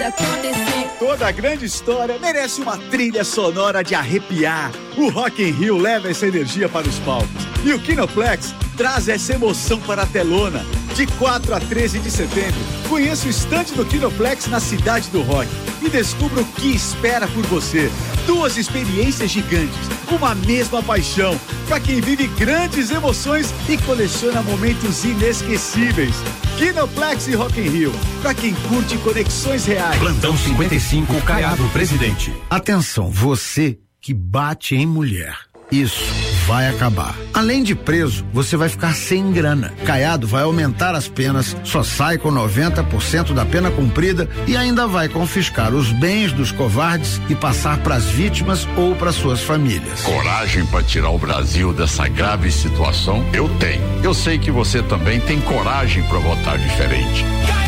faz acontecer. Toda grande história merece uma trilha sonora de arrepiar. O Rock in Rio leva essa energia para os palcos. E o Kinoplex traz essa emoção para a telona. De 4 a 13 de setembro, conheça o estande do Kinoplex na Cidade do Rock e descubra o que espera por você. 2 experiências gigantes, uma mesma paixão, para quem vive grandes emoções e coleciona momentos inesquecíveis. Kinoplex e Rock in Rio, para quem curte conexões reais. Plantão 55, Caiado, presidente. Atenção, você que bate em mulher. Isso vai acabar. Além de preso, você vai ficar sem grana. Caiado vai aumentar as penas, só sai com 90% da pena cumprida e ainda vai confiscar os bens dos covardes e passar para as vítimas ou para suas famílias. Coragem para tirar o Brasil dessa grave situação? Eu tenho. Eu sei que você também tem coragem para votar diferente.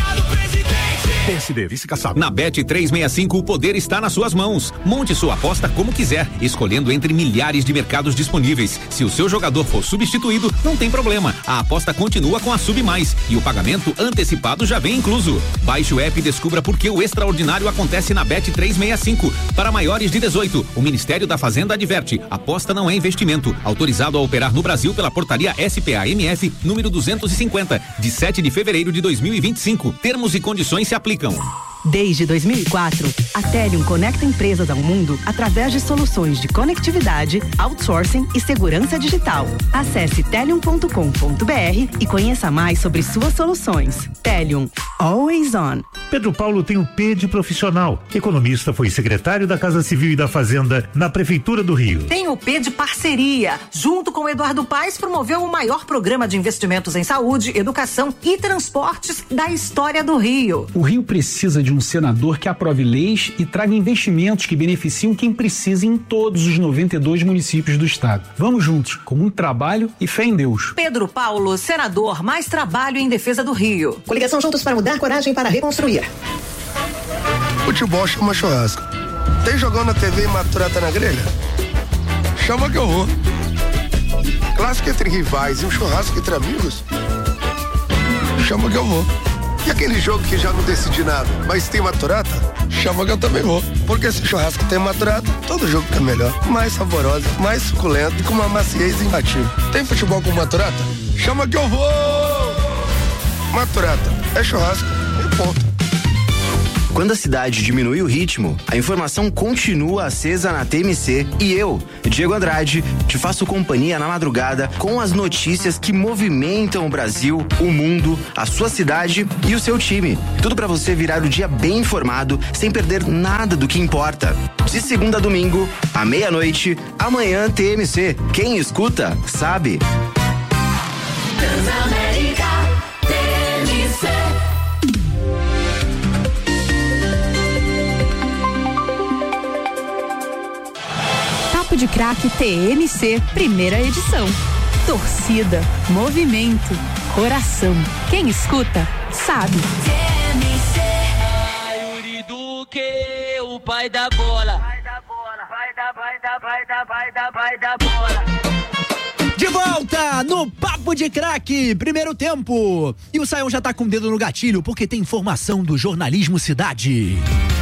PSD, vice-caçado. Na Bet365 o poder está nas suas mãos. Monte sua aposta como quiser, escolhendo entre milhares de mercados disponíveis. Se o seu jogador for substituído, não tem problema. A aposta continua com a Sub Mais e o pagamento antecipado já vem incluso. Baixe o app e descubra por que o extraordinário acontece na Bet365. Para maiores de 18, o Ministério da Fazenda adverte: aposta não é investimento. Autorizado a operar no Brasil pela portaria SPA-MF número 250, de 7 de fevereiro de 2025. Termos e condições se aplicam. Desde 2004, a Telium conecta empresas ao mundo através de soluções de conectividade, outsourcing e segurança digital. Acesse telium.com.br e conheça mais sobre suas soluções. Telium, always on. Pedro Paulo tem o P de profissional. Economista, foi secretário da Casa Civil e da Fazenda na Prefeitura do Rio. Tem o P de parceria. Junto com Eduardo Paes, promoveu o maior programa de investimentos em saúde, educação e transportes da história do Rio. O Rio precisa de um senador que aprove leis e traga investimentos que beneficiam quem precisa em todos os 92 municípios do estado. Vamos juntos, com muito trabalho e fé em Deus. Pedro Paulo, senador, mais trabalho em defesa do Rio. Coligação Juntos para Mudar, coragem para reconstruir. Futebol chama churrasco. Tem jogão na TV e maturata na grelha? Chama que eu vou. Clássico entre rivais e um churrasco entre amigos? Chama que eu vou. E aquele jogo que já não decidi nada, mas tem maturata? Chama que eu também vou. Porque se churrasco tem maturata, todo jogo fica melhor. Mais saboroso, mais suculento e com uma maciez imbatível. Tem futebol com maturata? Chama que eu vou! Maturata, é churrasco e ponto. Quando a cidade diminui o ritmo, a informação continua acesa na TMC e eu, Diego Andrade, te faço companhia na madrugada com as notícias que movimentam o Brasil, o mundo, a sua cidade e o seu time. Tudo pra você virar o dia bem informado, sem perder nada do que importa. De segunda a domingo, à meia-noite, amanhã TMC. Quem escuta, sabe. Transamérica, TMC. Papo de Craque TMC, primeira edição. Torcida, movimento, coração. Quem escuta, sabe. TMC. Yuri Duque, o pai da bola. Vai da bola. De volta no Papo de Craque, primeiro tempo. E o Saião já tá com o dedo no gatilho porque tem informação do Jornalismo Cidade.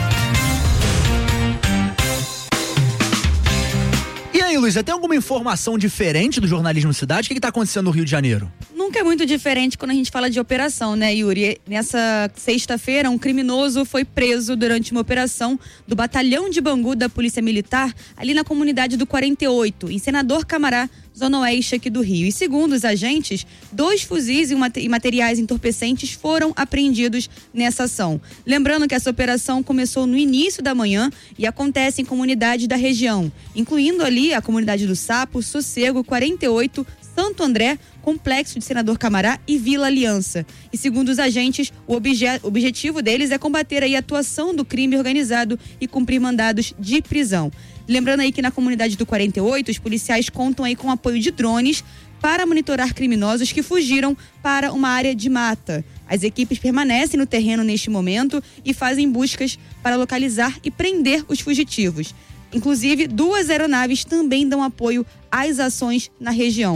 E aí, Luísa, tem alguma informação diferente do Jornalismo Cidade? O que tá acontecendo no Rio de Janeiro? Nunca é muito diferente quando a gente fala de operação, né, Yuri? Nessa sexta-feira, um criminoso foi preso durante uma operação do Batalhão de Bangu da Polícia Militar, ali na comunidade do 48, em Senador Camará, zona oeste aqui do Rio. E segundo os agentes, 2 fuzis e materiais entorpecentes foram apreendidos nessa ação. Lembrando que essa operação começou no início da manhã e acontece em comunidades da região, incluindo ali a comunidade do Sapo, Sossego, 48, Santo André, Complexo de Senador Camará e Vila Aliança. E segundo os agentes, o objetivo deles é combater aí a atuação do crime organizado e cumprir mandados de prisão. Lembrando aí que na comunidade do 48, os policiais contam aí com o apoio de drones para monitorar criminosos que fugiram para uma área de mata. As equipes permanecem no terreno neste momento e fazem buscas para localizar e prender os fugitivos. Inclusive, 2 aeronaves também dão apoio às ações na região.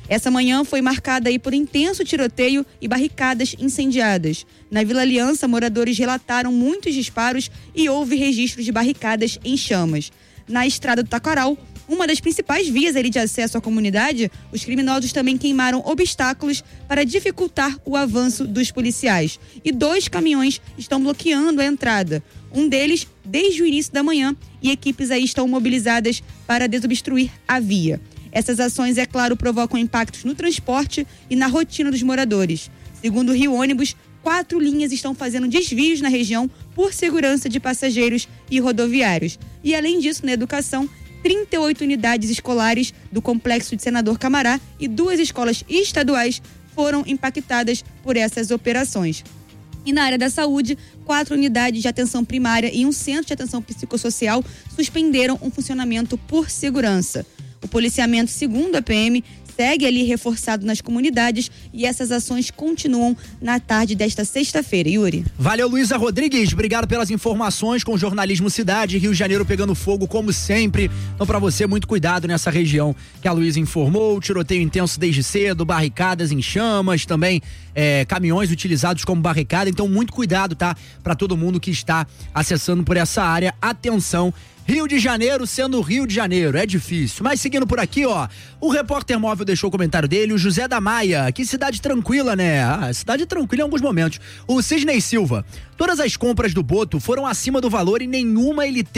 Essa manhã foi marcada aí por intenso tiroteio e barricadas incendiadas. Na Vila Aliança, moradores relataram muitos disparos e houve registros de barricadas em chamas. Na Estrada do Taquaral, uma das principais vias ali de acesso à comunidade, os criminosos também queimaram obstáculos para dificultar o avanço dos policiais. E 2 caminhões estão bloqueando a entrada. Um deles desde o início da manhã, e equipes aí estão mobilizadas para desobstruir a via. Essas ações, é claro, provocam impactos no transporte e na rotina dos moradores. Segundo o Rio Ônibus, 4 linhas estão fazendo desvios na região por segurança de passageiros e rodoviários. E além disso, na educação, 38 unidades escolares do Complexo de Senador Camará e 2 escolas estaduais foram impactadas por essas operações. E na área da saúde, 4 unidades de atenção primária e um centro de atenção psicossocial suspenderam o funcionamento por segurança. O policiamento, segundo a PM, segue ali reforçado nas comunidades e essas ações continuam na tarde desta sexta-feira. Yuri. Valeu, Luísa Rodrigues. Obrigado pelas informações com o Jornalismo Cidade. Rio de Janeiro pegando fogo como sempre. Então, pra você, muito cuidado nessa região que a Luísa informou. Tiroteio intenso desde cedo, barricadas em chamas, também caminhões utilizados como barricada. Então, muito cuidado, tá? Pra todo mundo que está acessando por essa área. Atenção. Rio de Janeiro sendo Rio de Janeiro, é difícil. Mas seguindo por aqui, ó, o repórter móvel deixou o comentário dele, o José da Maia. Que cidade tranquila, né? Cidade tranquila em alguns momentos. O Cisney Silva. Todas as compras do Boto foram acima do valor e nenhuma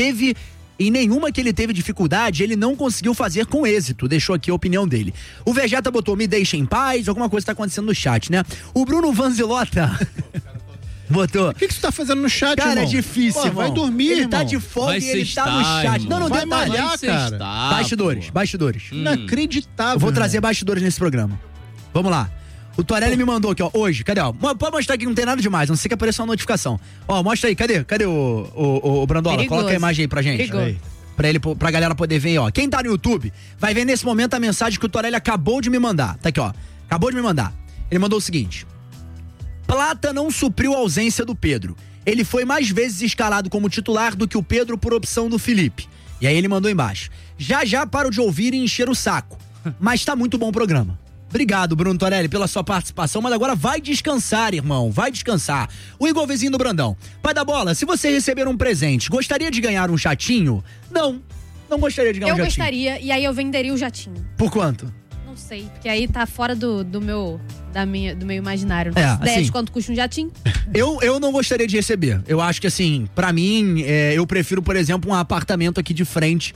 que ele teve dificuldade, ele não conseguiu fazer com êxito. Deixou aqui a opinião dele. O Vegeta botou, me deixa em paz, alguma coisa tá acontecendo no chat, né? O Bruno Vanzilota botou. O que você tá fazendo no chat, cara, irmão? É difícil, Pô, irmão. Vai dormir, ele irmão. Tá de folga e ele tá no chat. Irmão. Não vai detalhe. malhar, cara. Bastidores. Inacreditável. Eu vou trazer bastidores nesse programa. Vamos lá. O Torelli me mandou aqui, ó, hoje, cadê, ó? Pode mostrar aqui, não tem nada demais, não sei que apareceu uma notificação. Ó, mostra aí, cadê o Brandola? Perigoso. Coloca a imagem aí pra gente. Pra galera poder ver, ó. Quem tá no YouTube, vai ver nesse momento a mensagem que o Torelli acabou de me mandar. Tá aqui, ó. Acabou de me mandar. Ele mandou o seguinte: Plata não supriu a ausência do Pedro. Ele foi mais vezes escalado como titular do que o Pedro por opção do Felipe. E aí ele mandou embaixo: já paro de ouvir e encher o saco. Mas tá muito bom o programa. Obrigado, Bruno Torelli, pela sua participação, mas agora vai descansar, irmão, vai descansar. O Igor Vizinho do Brandão. Pai da bola, se você receber um presente, gostaria de ganhar um jatinho? Não gostaria de ganhar um jatinho. Eu gostaria, e aí eu venderia o jatinho. Por quanto? Não sei, porque aí tá fora do meu imaginário. É, 10 assim, quanto custa um jatinho? Eu não gostaria de receber. Eu acho que assim, pra mim, eu prefiro, por exemplo, um apartamento aqui de frente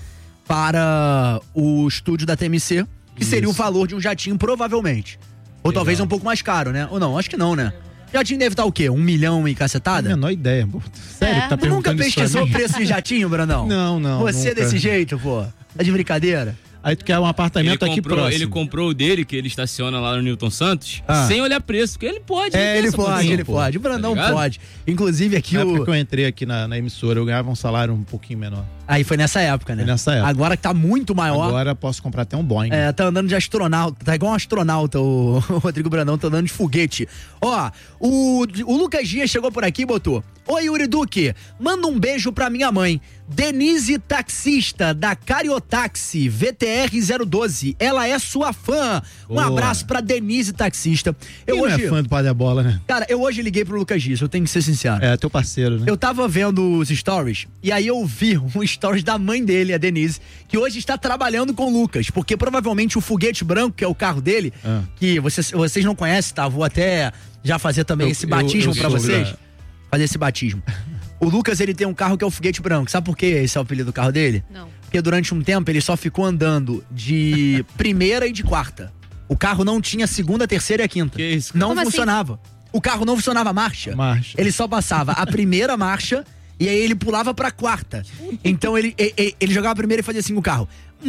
para o estúdio da TMC, que seria o valor de um jatinho, provavelmente. Ou talvez um pouco mais caro, né? Ou não, acho que não, né? Jatinho deve estar o quê? 1 milhão e cacetada? Não, menor ideia. Sério, tá Tu nunca perguntando isso pra pesquisou o mim? preço de jatinho, Brandão? Não. Você nunca. desse jeito, pô? Tá de brincadeira? Aí tu quer um apartamento aqui próximo. Ele comprou o dele, que ele estaciona lá no Newton Santos, sem olhar preço, porque ele pode. Ele pode. O Brandão pode. Inclusive aqui na época que eu entrei aqui na emissora, eu ganhava um salário um pouquinho menor. Aí foi nessa época, né? Foi nessa época. Agora que tá muito maior. Agora posso comprar até um Boeing. Tá andando de astronauta, tá igual um astronauta o Rodrigo Brandão, tá andando de foguete. Ó, o Lucas Dias chegou por aqui e botou: oi, Yuri Duque, manda um beijo pra minha mãe, Denise Taxista, da Cariotaxi, VTR 012. Ela é sua fã. Um abraço pra Denise Taxista. Quem não é fã do Pai da Bola, né? Cara, eu hoje liguei pro Lucas Dias, eu tenho que ser sincero. É, teu parceiro, né? Eu tava vendo os stories, e aí eu vi um stories da mãe dele, a Denise, que hoje está trabalhando com o Lucas, porque provavelmente o foguete branco, que é o carro dele, que vocês não conhecem, tá? Vou até já fazer também esse batismo pra vocês. Fazer esse batismo. O Lucas, ele tem um carro que é o foguete branco. Sabe por que esse é o apelido do carro dele? Não. Porque durante um tempo ele só ficou andando de primeira e de quarta. O carro não tinha segunda, terceira e a quinta. Que isso? Não Como funcionava. assim? O carro não funcionava a marcha. Ele só passava a primeira marcha e aí ele pulava pra quarta. Então ele jogava a primeira e fazia assim com o carro.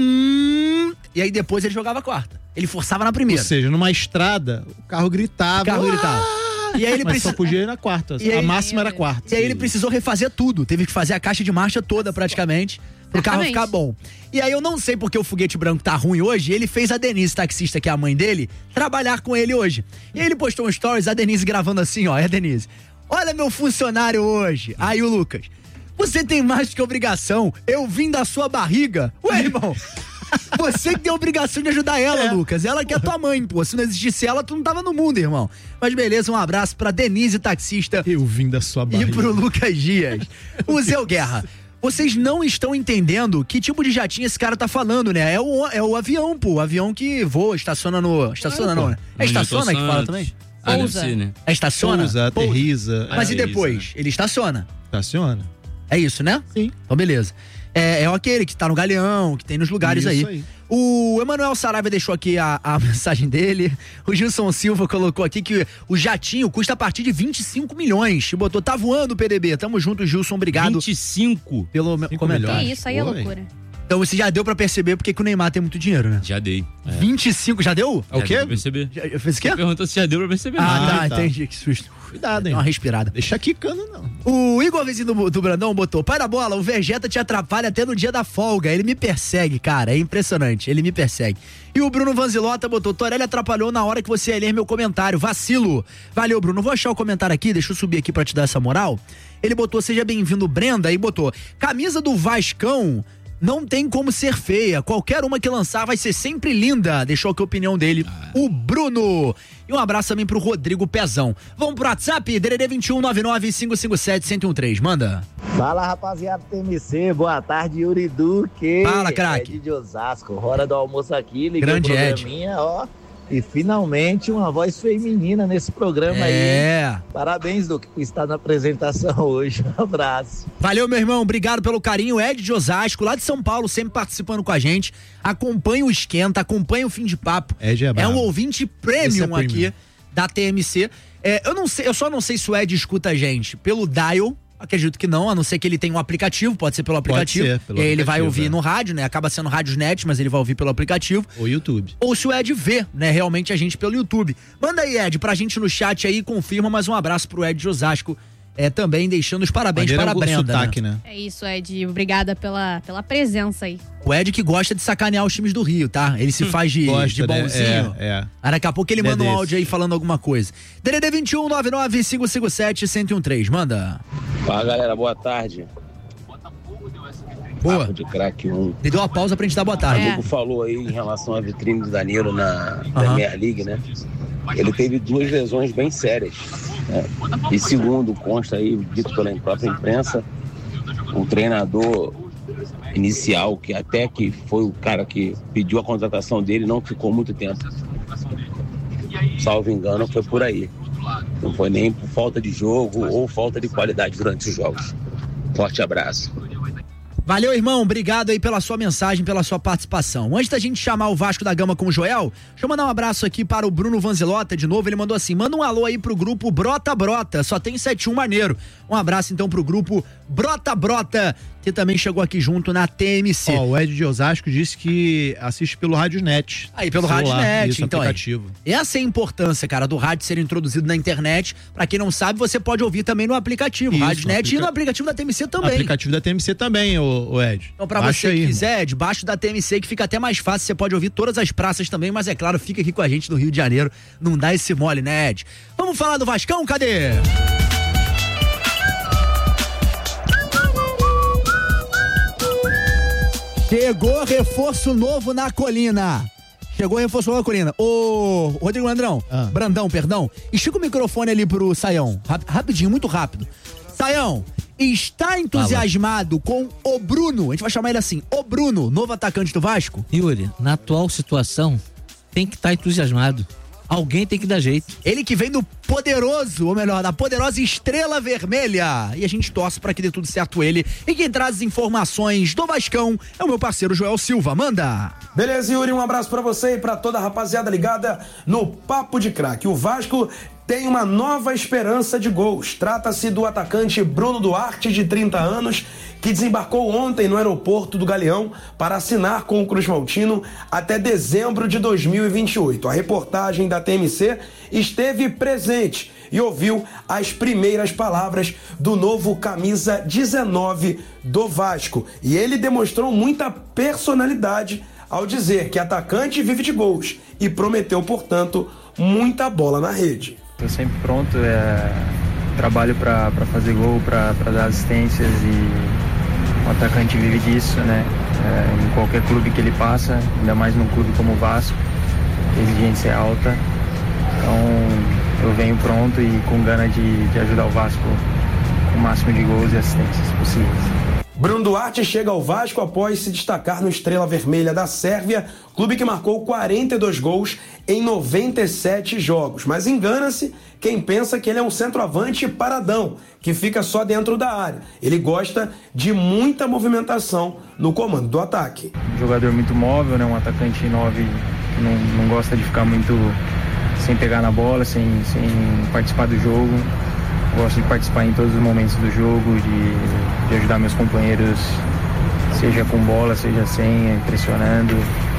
E aí depois ele jogava a quarta. Ele forçava na primeira. Ou seja, numa estrada, o carro gritava. E aí ele Mas só podia ir na quarta. A máxima era a quarta. E aí ele precisou refazer tudo. Teve que fazer a caixa de marcha toda praticamente pro carro ficar bom. E aí eu não sei porque o foguete branco tá ruim hoje. Ele fez a Denise, taxista, que é a mãe dele, trabalhar com ele hoje. E aí ele postou um stories, a Denise gravando assim, ó. É a Denise: olha meu funcionário hoje. Aí o Lucas: você tem mais do que obrigação. Eu vim da sua barriga. Ué, irmão. Você que tem a obrigação de ajudar ela, Lucas. Ela que é tua mãe, pô. Se não existisse ela, tu não tava no mundo, irmão. Mas beleza, um abraço pra Denise, taxista. Eu vim da sua barriga. E pro Lucas Dias. O Zé Guerra. Vocês não estão entendendo que tipo de jatinho esse cara tá falando, né? É o avião, pô. O avião que voa, estaciona no... Estaciona não, né? É estaciona que fala também? Pousa. Né? É estaciona? Pousa, aterriza. Mas e depois? Ele estaciona? Estaciona. É isso, né? Sim. Então, beleza. É aquele que tá no Galeão, que tem nos lugares aí. O Emanuel Saraiva deixou aqui a mensagem dele. O Gilson Silva colocou aqui que o jatinho custa a partir de 25 milhões. E botou, tá voando o PDB. Tamo junto, Gilson, obrigado. 25? Pelo comentário. Que isso aí é loucura. Então você já deu pra perceber porque que o Neymar tem muito dinheiro, né? Já dei. 25, já deu? Já o quê? Deu pra perceber. Fez o quê? Você perguntou se já deu pra perceber. Tá, entendi. Que susto. Cuidado, hein? Dá uma respirada. Deixa quicando, não. O Igor Vizinho do Brandão botou, pai da bola, o Vegeta te atrapalha até no dia da folga. Ele me persegue, cara, é impressionante. Ele me persegue. E o Bruno Vanzilota botou, Torelli atrapalhou na hora que você ia ler meu comentário. Vacilo. Valeu, Bruno. Vou achar o comentário aqui, deixa eu subir aqui pra te dar essa moral. Ele botou, seja bem-vindo, Brenda, e botou, camisa do Vascão não tem como ser feia. Qualquer uma que lançar vai ser sempre linda. Deixou aqui a opinião dele, o Bruno. E um abraço também pro Rodrigo Pezão. Vamos pro WhatsApp, DDD 2199-557-1013. Manda. Fala, rapaziada do TMC. Boa tarde, Yuri Duque. Fala, craque. Ed de Osasco. Hora do almoço aqui. Liguei grande o programinha, ó. E finalmente uma voz feminina nesse programa aí. Parabéns, Duque, por estar na apresentação hoje. Um abraço. Valeu, meu irmão. Obrigado pelo carinho. Ed de Osasco, lá de São Paulo, sempre participando com a gente. Acompanha o Esquenta, acompanha o Fim de Papo. Ed é um ouvinte premium aqui da TMC. Eu só não sei se o Ed escuta a gente pelo dial. Acredito que não, a não ser que ele tenha um aplicativo, pode ser pelo aplicativo. Pode ser, pelo aplicativo, ele vai ouvir no rádio, né? Acaba sendo Rádiosnet, mas ele vai ouvir pelo aplicativo. Ou YouTube. Ou se o Ed vê, né, realmente a gente pelo YouTube. Manda aí, Ed, pra gente no chat aí, confirma, mas um abraço pro Ed de Osasco. Também deixando os parabéns para a Brenda. Sotaque, né? É isso, Ed. Obrigada pela presença aí. O Ed que gosta de sacanear os times do Rio, tá? Ele se faz de bonzinho. Né? Aí daqui a pouco ele manda um áudio aí falando alguma coisa. DDD 2199-557-1013. Manda. Fala, galera. Boa tarde. Boa. Papo de craque 1. Ele deu uma pausa pra gente dar boa tarde. O Hugo falou aí em relação à vitrine do Danilo na Premier League, né? Ele teve 2 lesões bem sérias. Né? E segundo consta aí, dito pela própria imprensa, o treinador inicial, que até que foi o cara que pediu a contratação dele, não ficou muito tempo. Salvo engano, foi por aí. Não foi nem por falta de jogo ou falta de qualidade durante os jogos. Forte abraço. Valeu, irmão. Obrigado aí pela sua mensagem, pela sua participação. Antes da gente chamar o Vasco da Gama com o Joel, deixa eu mandar um abraço aqui para o Bruno Vanzilota de novo. Ele mandou assim, manda um alô aí pro grupo Brota Brota, só tem 71 maneiro. Um abraço então pro grupo Brota Brota, que também chegou aqui junto na TMC. O Ed de Osasco disse que assiste pelo Rádiosnet. Aí, pelo Rádiosnet, isso, então. Aplicativo. Essa é a importância, cara, do rádio ser introduzido na internet. Pra quem não sabe, você pode ouvir também no aplicativo. Rádiosnet e no aplicativo da TMC também. No aplicativo da TMC também, o Ed. Então, pra você que quiser, debaixo da TMC, que fica até mais fácil, você pode ouvir todas as praças também, mas é claro, fica aqui com a gente no Rio de Janeiro. Não dá esse mole, né, Ed? Vamos falar do Vascão? Cadê? Chegou reforço novo na Colina. Ô, Rodrigo Brandão, perdão. Estica o microfone ali pro Saião. Rapidinho, muito rápido. Saião, está entusiasmado com o Bruno? A gente vai chamar ele assim, o Bruno, novo atacante do Vasco? Yuri, na atual situação, tem que estar entusiasmado. Alguém tem que dar jeito. Ele que vem do poderoso, ou melhor, da poderosa Estrela Vermelha. E a gente torce pra que dê tudo certo ele. E quem traz as informações do Vascão é o meu parceiro Joel Silva. Manda! Beleza, Yuri, um abraço pra você e pra toda a rapaziada ligada no Papo de Craque. O Vasco tem uma nova esperança de gols. Trata-se do atacante Bruno Duarte, de 30 anos, que desembarcou ontem no aeroporto do Galeão para assinar com o Cruz Maltino até dezembro de 2028. A reportagem da TMC esteve presente e ouviu as primeiras palavras do novo camisa 19 do Vasco. E ele demonstrou muita personalidade ao dizer que atacante vive de gols e prometeu, portanto, muita bola na rede. Estou sempre pronto, trabalho para fazer gol, para dar assistências, e o atacante vive disso, né? em qualquer clube que ele passa, ainda mais num clube como o Vasco, a exigência é alta. Então eu venho pronto e com gana de ajudar o Vasco com o máximo de gols e assistências possíveis. Bruno Duarte chega ao Vasco após se destacar no Estrela Vermelha da Sérvia, clube que marcou 42 gols em 97 jogos. Mas engana-se quem pensa que ele é um centroavante paradão, que fica só dentro da área. Ele gosta de muita movimentação no comando do ataque. Um jogador muito móvel, né? Um atacante 9 que não gosta de ficar muito sem pegar na bola, sem participar do jogo. Gosto de participar em todos os momentos do jogo, de ajudar meus companheiros, seja com bola, seja sem, pressionando.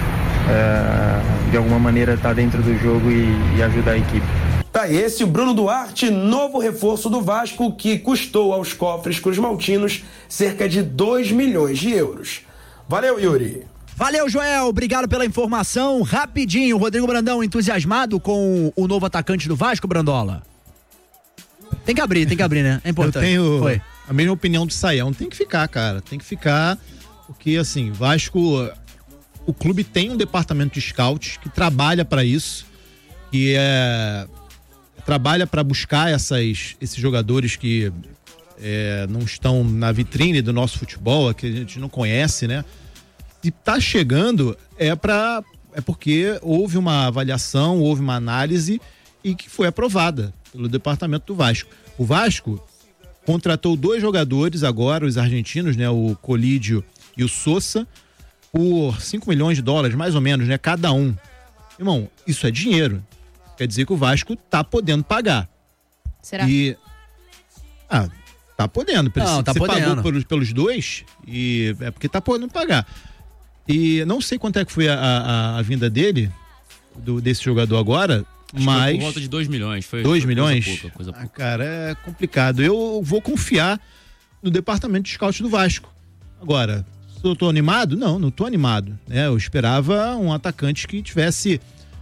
De alguma maneira estar dentro do jogo e ajudar a equipe. Tá esse o Bruno Duarte, novo reforço do Vasco, que custou aos cofres cruzmaltinos cerca de 2 milhões de euros. Valeu, Yuri. Valeu, Joel. Obrigado pela informação. Rapidinho, Rodrigo Brandão entusiasmado com o novo atacante do Vasco, Brandola? Tem que abrir, né? É importante. Eu tenho a mesma opinião do Saião. Tem que ficar, cara. Tem que ficar, porque assim, Vasco, o clube tem um departamento de scouts que trabalha para isso, que trabalha para buscar esses jogadores que não estão na vitrine do nosso futebol, que a gente não conhece, né? E tá chegando porque houve uma avaliação, houve uma análise e que foi aprovada pelo departamento do Vasco. O Vasco contratou 2 jogadores agora, os argentinos, né? O Colídio e o Sousa, por $5 milhões, mais ou menos, né? Cada um. Irmão, isso é dinheiro. Quer dizer que o Vasco tá podendo pagar. Será? Tá podendo. Não, Você pagou pelos 2 e é porque tá podendo pagar. E não sei quanto é que foi a vinda dele, desse jogador agora, mas... Foi por volta de 2 milhões. 2 milhões? Coisa pouca. Cara, é complicado. Eu vou confiar no departamento de scout do Vasco. Agora, se eu tô animado? Não tô animado. Né? Eu esperava um atacante que tivesse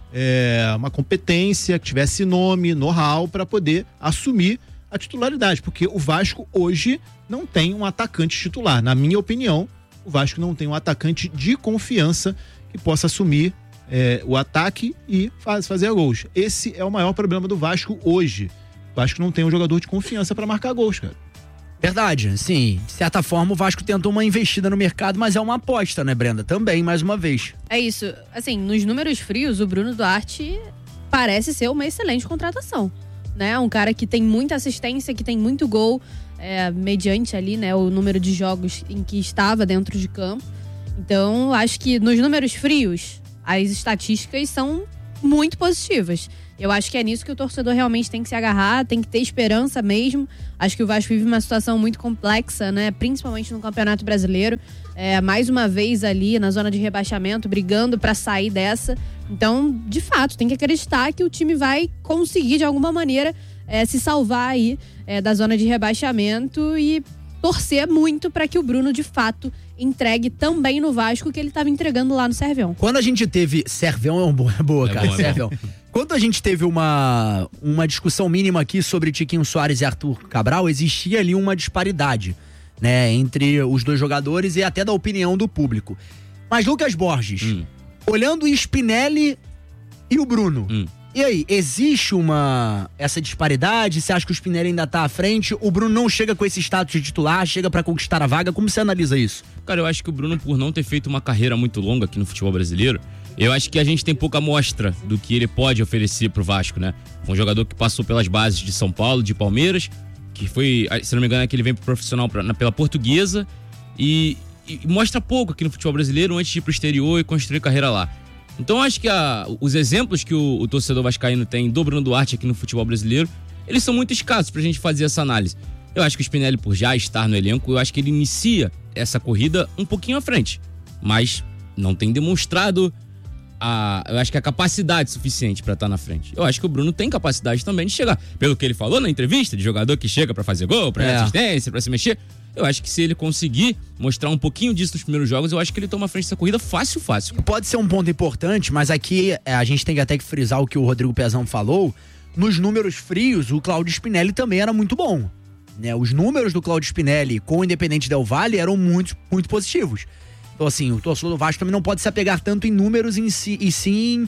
uma competência, que tivesse nome, know-how para poder assumir a titularidade. Porque o Vasco hoje não tem um atacante titular. Na minha opinião, o Vasco não tem um atacante de confiança que possa assumir o ataque e fazer gols. Esse é o maior problema do Vasco hoje. O Vasco não tem um jogador de confiança para marcar gols, cara. Verdade, sim. De certa forma, o Vasco tentou uma investida no mercado, mas é uma aposta, né, Brenda? Também, mais uma vez. É isso. Assim, nos números frios, o Bruno Duarte parece ser uma excelente contratação, né? Um cara que tem muita assistência, que tem muito gol, mediante ali, né, o número de jogos em que estava dentro de campo. Então, acho que nos números frios, as estatísticas são muito positivas. Eu acho que é nisso que o torcedor realmente tem que se agarrar, tem que ter esperança mesmo. Acho que o Vasco vive uma situação muito complexa, né? Principalmente no Campeonato Brasileiro. Mais uma vez ali na zona de rebaixamento, brigando para sair dessa. Então, de fato, tem que acreditar que o time vai conseguir, de alguma maneira, se salvar aí da zona de rebaixamento e torcer muito para que o Bruno, de fato, entregue também no Vasco o que ele estava entregando lá no Servião. Quando a gente teve... Servião é uma boa, cara. Bom, Servião. Quando a gente teve uma discussão mínima aqui sobre Tiquinho Soares e Arthur Cabral, existia ali uma disparidade, né, entre os dois jogadores e até da opinião do público. Mas, Lucas Borges, olhando o Spinelli e o Bruno, e aí, existe essa disparidade? Você acha que o Spinelli ainda tá à frente? O Bruno não chega com esse status de titular, chega pra conquistar a vaga? Como você analisa isso? Cara, eu acho que o Bruno, por não ter feito uma carreira muito longa aqui no futebol brasileiro, eu acho que a gente tem pouca amostra do que ele pode oferecer pro Vasco, né? Foi um jogador que passou pelas bases de São Paulo, de Palmeiras, que foi, se não me engano, é que ele vem pro profissional pela Portuguesa e mostra pouco aqui no futebol brasileiro antes de ir pro exterior e construir carreira lá. Então eu acho que os exemplos que o torcedor vascaíno tem do Bruno Duarte aqui no futebol brasileiro, eles são muito escassos pra gente fazer essa análise. Eu acho que o Spinelli, por já estar no elenco, eu acho que ele inicia essa corrida um pouquinho à frente, mas não tem demonstrado eu acho que a capacidade suficiente pra estar na frente. Eu acho que o Bruno tem capacidade também de chegar, pelo que ele falou na entrevista, de jogador que chega pra fazer gol, pra dar assistência, pra se mexer. Eu acho que se ele conseguir mostrar um pouquinho disso nos primeiros jogos, eu acho que ele toma a frente dessa corrida fácil. Pode ser um ponto importante, mas aqui a gente tem que até que frisar o que o Rodrigo Pezão falou. Nos números frios, o Claudio Spinelli também era muito bom, né? Os números do Claudio Spinelli com o Independente Del Valle eram muito, muito positivos. Então, assim, o torcedor do Vasco também não pode se apegar tanto em números em si, e sim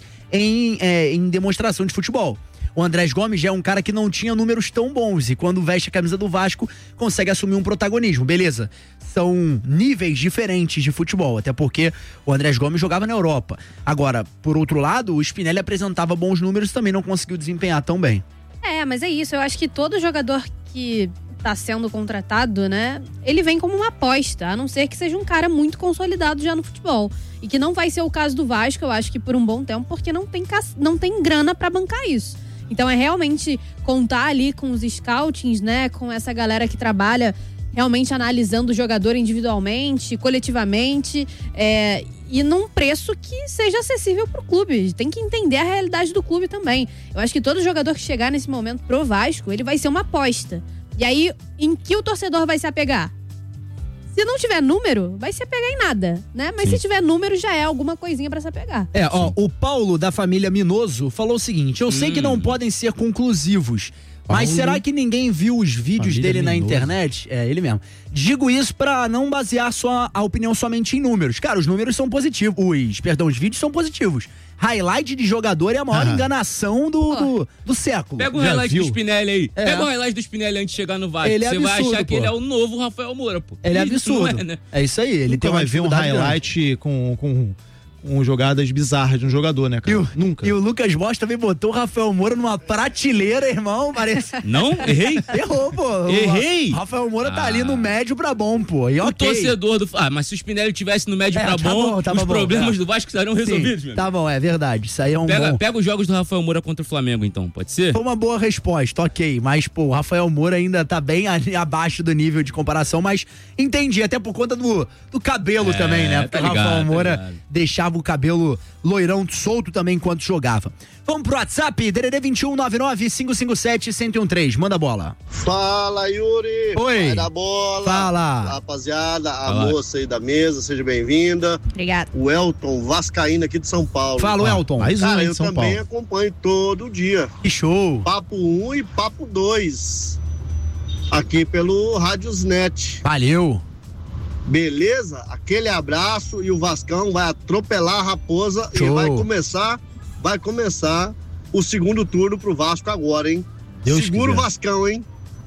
em demonstração de futebol. O Andrés Gomes já é um cara que não tinha números tão bons e quando veste a camisa do Vasco consegue assumir um protagonismo, beleza? São níveis diferentes de futebol, até porque o Andrés Gomes jogava na Europa. Agora, por outro lado, o Spinelli apresentava bons números e também não conseguiu desempenhar tão bem. Mas é isso, eu acho que todo jogador que tá sendo contratado, né, ele vem como uma aposta, a não ser que seja um cara muito consolidado já no futebol. E que não vai ser o caso do Vasco, eu acho que por um bom tempo, porque não tem grana pra bancar isso. Então é realmente contar ali com os scoutings, né, com essa galera que trabalha realmente analisando o jogador individualmente, coletivamente, e num preço que seja acessível pro clube. Tem que entender a realidade do clube também. Eu acho que todo jogador que chegar nesse momento pro Vasco, ele vai ser uma aposta. E aí, em que o torcedor vai se apegar? Se não tiver número, vai se apegar em nada, né? Mas se tiver número, já é alguma coisinha pra se apegar. O Paulo, da família Minoso, falou o seguinte: eu sei que não podem ser conclusivos, mas será que ninguém viu os vídeos dele na internet? É, ele mesmo. Digo isso pra não basear a opinião somente em números. Cara, os números são positivos. Os vídeos são positivos. Highlight de jogador é a maior enganação do século. Pega o highlight do Spinelli aí. Pega o highlight do Spinelli antes de chegar no Vasco. Você vai achar que ele é o novo Rafael Moura, pô. Ele é absurdo. Né? É isso aí. Ele nunca vai ver um highlight com jogadas bizarras de um jogador, né, cara? Nunca. E o Lucas Bosch também botou o Rafael Moura numa prateleira, irmão. Parece... Não? Errei? Errou, pô. Errei? O Rafael Moura tá ali no médio pra bom, pô. E torcedor do... mas se o Spinelli tivesse no médio pra bom, os problemas do Vasco estariam resolvidos, meu. Tá bom, é verdade. Isso aí é um bom... Pega os jogos do Rafael Moura contra o Flamengo, então. Pode ser? Foi uma boa resposta, ok. Mas, pô, o Rafael Moura ainda tá bem abaixo do nível de comparação, mas entendi. Até por conta do cabelo também, né? Porque o Rafael Moura deixava o cabelo loirão solto também enquanto jogava. Vamos pro WhatsApp, DDD 2199-557-1013. Manda a bola. Fala, Yuri. Oi. Vai da bola. Fala. Rapaziada, a moça aí da mesa, seja bem-vinda. Obrigada. O Elton Vascaíno aqui de São Paulo. Fala, Elton. Cara, eu também acompanho todo dia. Que show. Papo 1 e Papo 2. Aqui pelo Rádiosnet. Valeu. Beleza? Aquele abraço e o Vascão vai atropelar a Raposa. Show. E vai começar o segundo turno pro Vasco agora, hein? Segura o Vascão, hein?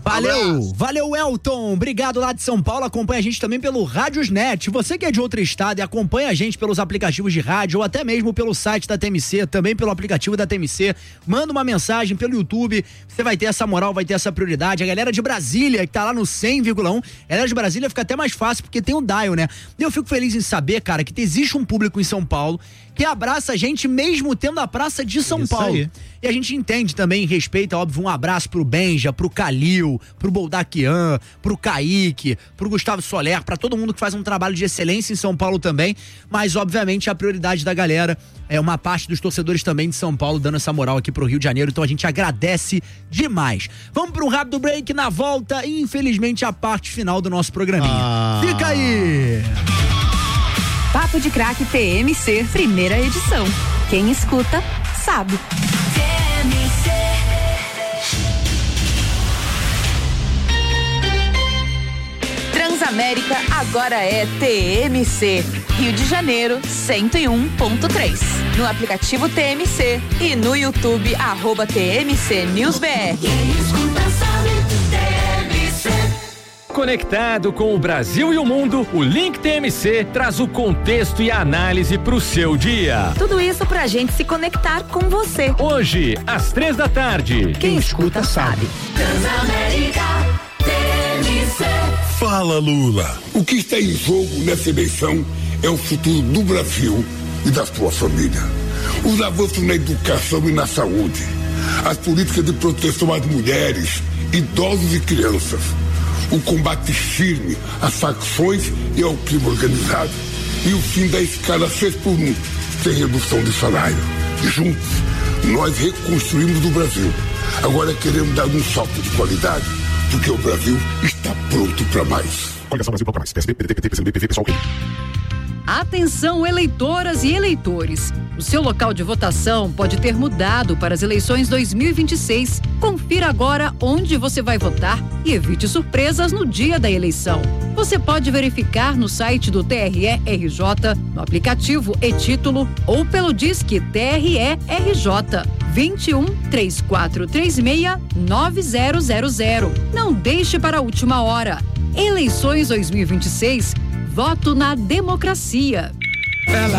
Valeu, Elton. Obrigado lá de São Paulo. Acompanha a gente também pelo Rádiosnet. Você que é de outro estado e acompanha a gente pelos aplicativos de rádio ou até mesmo pelo site da TMC, também pelo aplicativo da TMC, manda uma mensagem pelo YouTube. Você vai ter essa moral, vai ter essa prioridade. A galera de Brasília, que tá lá no 100,1, a galera de Brasília fica até mais fácil porque tem o dial, né? E eu fico feliz em saber, cara, que existe um público em São Paulo que abraça a gente mesmo tendo a praça de São Paulo. Aí. E a gente entende também, respeita, óbvio, um abraço pro Benja, pro Calil, pro Boldaquian, pro Kaique, pro Gustavo Soler, pra todo mundo que faz um trabalho de excelência em São Paulo também, mas obviamente a prioridade da galera é uma parte dos torcedores também de São Paulo dando essa moral aqui pro Rio de Janeiro, então a gente agradece demais. Vamos pra um rápido break, na volta, e infelizmente a parte final do nosso programinha. Fica aí! Papo de Craque TMC, primeira edição. Quem escuta, sabe. Transamérica agora é TMC. Rio de Janeiro, 101.3. No aplicativo TMC e no YouTube, @TMC NewsBR. Conectado com o Brasil e o mundo, o Link TMC traz o contexto e a análise pro seu dia. Tudo isso pra gente se conectar com você. Hoje, às 15h. Quem escuta sabe. Transamérica TMC. Fala, Lula. O que está em jogo nessa eleição é o futuro do Brasil e da sua família. Os avanços na educação e na saúde, as políticas de proteção às mulheres, idosos e crianças, o combate firme às facções e ao crime organizado e o fim da escala 6x1, sem redução de salário. Juntos, nós reconstruímos o Brasil. Agora queremos dar um salto de qualidade, porque o Brasil está pronto para mais. Coligação Brasil Pronto Mais. PSB, PDT, PT, PCdoB, PV, PSOL, Atenção, eleitoras e eleitores. O seu local de votação pode ter mudado para as eleições 2026. Confira agora onde você vai votar e evite surpresas no dia da eleição. Você pode verificar no site do TRE-RJ, no aplicativo e-Título ou pelo Disque TRE-RJ 21 3436 9000. Não deixe para a última hora. Eleições 2026, voto na democracia.